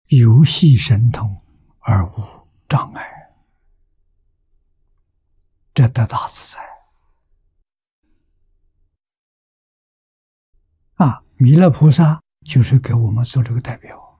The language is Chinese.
游戏神通而无障碍，这得大自在啊！弥勒菩萨就是给我们做这个代表。